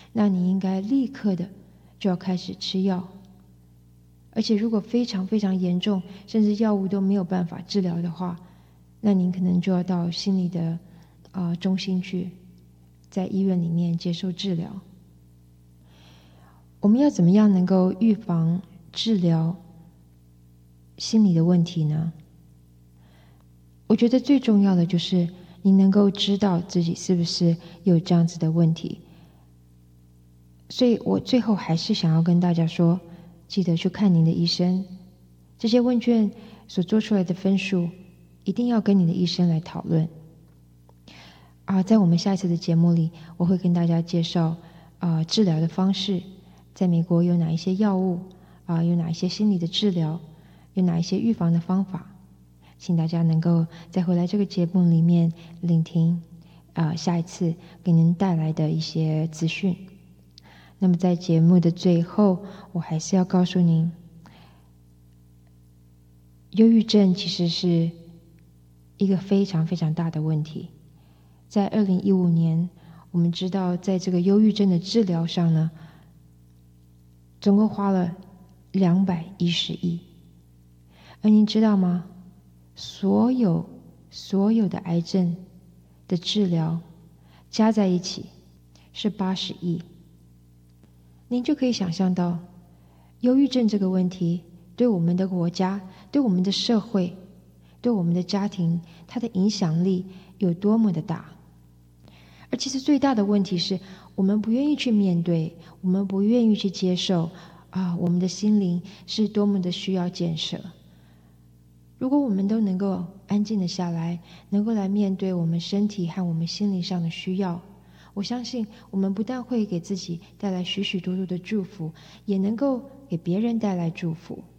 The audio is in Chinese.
那你应该立刻的就要开始吃药。而且如果非常非常严重，甚至药物都没有办法治疗的话，那您可能就要到心理的中心去，在医院里面接受治疗。我们要怎么样能够预防治疗心理的问题呢？我觉得最重要的就是你能够知道自己是不是有这样子的问题。所以我最后还是想要跟大家说，记得去看您的医生。这些问卷所做出来的分数，一定要跟你的医生来讨论。在我们下一次的节目里，我会跟大家介绍治疗的方式，在美国有哪一些药物有哪一些心理的治疗，有哪一些预防的方法，请大家能够再回来这个节目里面聆听下一次给您带来的一些资讯。那么在节目的最后，我还是要告诉您，忧郁症其实是一个非常非常大的问题。在2015年，我们知道在这个忧郁症的治疗上呢，总共花了210亿。而您知道吗？所有的癌症的治疗加在一起是80亿。您就可以想象到，忧郁症这个问题对我们的国家、对我们的社会、对我们的家庭，它的影响力有多么的大。而其实最大的问题是，我们不愿意去面对，我们不愿意去接受我们的心灵是多么的需要建设。如果我们都能够安静的下来，能够来面对我们身体和我们心灵上的需要，我相信我们不但会给自己带来许许多多的祝福，也能够给别人带来祝福。